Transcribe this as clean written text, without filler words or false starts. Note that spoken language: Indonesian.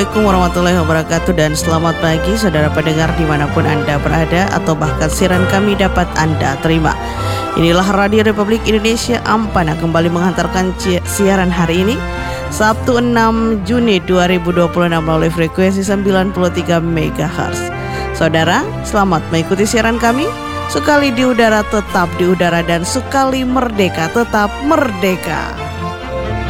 Assalamualaikum warahmatullahi wabarakatuh dan selamat pagi saudara pendengar dimanapun Anda berada atau bahkan siaran kami dapat Anda terima. Inilah Radio Republik Indonesia Ampana kembali menghantarkan siaran hari ini Sabtu 6 Juni 2026 melalui frekuensi 93 MHz. Saudara, selamat mengikuti siaran kami. Sekali di udara tetap di udara dan sekali merdeka tetap merdeka.